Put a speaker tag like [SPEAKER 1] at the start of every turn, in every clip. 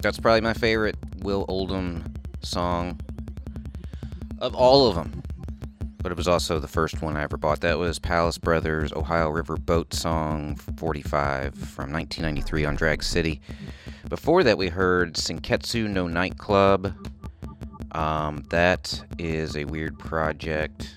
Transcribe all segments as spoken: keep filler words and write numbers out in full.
[SPEAKER 1] That's probably my favorite Will Oldham song of all of them. But it was also the first one I ever bought. That was Palace Brothers' Ohio River Boat Song forty-five from nineteen ninety-three on Drag City. Before that, we heard Senketsu no Nightclub. Um, that is a weird project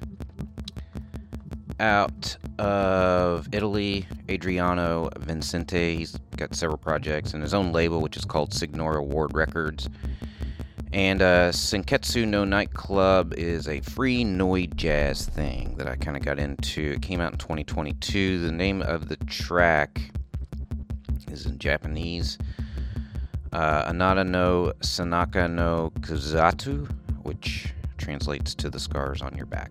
[SPEAKER 1] out of Italy. Adriano Vincente. He's got several projects and his own label, which is called Signora Ward Records. And uh, Senketsu no Nightclub is a free Noi jazz thing that I kind of got into. It came out in twenty twenty-two. The name of the track is in Japanese. Uh, Anata no Sanaka no Kuzatu, which translates to the scars on your back.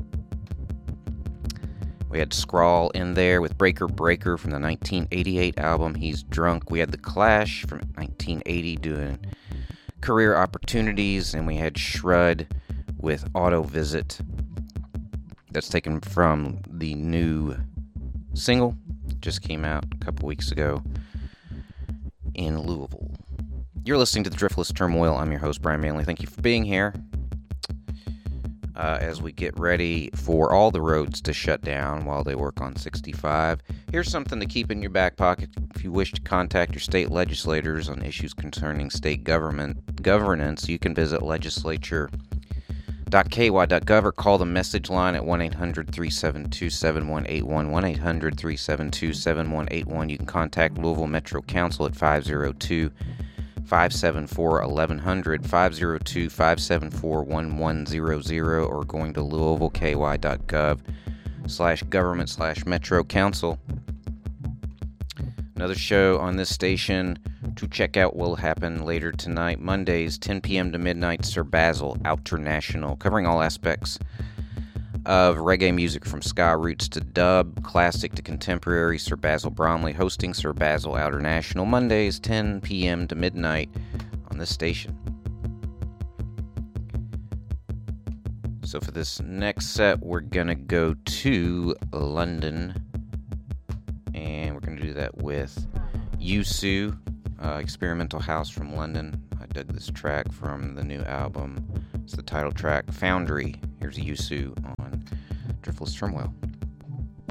[SPEAKER 1] We had Scrawl in there with Breaker Breaker from the nineteen eighty-eight album He's Drunk. We had The Clash from nineteen eighty doing Career Opportunities, and we had Shrud with Auto Visit. That's taken from the new single, just came out a couple weeks ago in Louisville. You're listening to The Driftless Turmoil. I'm your host, Brian Manley. Thank you for being here. Uh, as we get ready for all the roads to shut down while they work on sixty-five. Here's something to keep in your back pocket if you wish to contact your state legislators on issues concerning state government governance. You can visit legislature dot k y dot gov or call the message line at one eight hundred three seven two seven one eight one, one eight hundred three seven two seven one eight one. You can contact Louisville Metro Council at five oh two, five seven four, eleven hundred, five oh two, five seven four, one one zero zero, or going to louisville k y dot gov slash government slash metro council. Another show on this station to check out will happen later tonight, Mondays, ten p.m. to midnight, Sir Basil Outernational, covering all aspects of reggae music from ska roots to dub, classic to contemporary. Sir Basil Bromley hosting Sir Basil Outernational, Mondays, ten p.m. to midnight on this station. So for this next set, we're going to go to London, and we're going to do that with Yusu, uh, experimental house from London. I dug this track from the new album. It's the title track, Foundry. Here's Yusu on Driftless Turmoil.